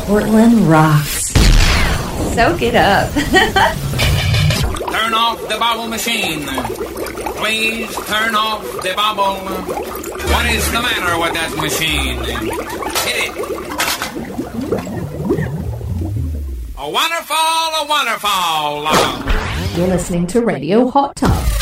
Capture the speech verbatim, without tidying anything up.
Portland rocks. Soak it up. Turn off the bubble machine. Please turn off the bubble. What is the matter with that machine? Hit it. A waterfall, a waterfall. You're listening to Radio Hot Tub.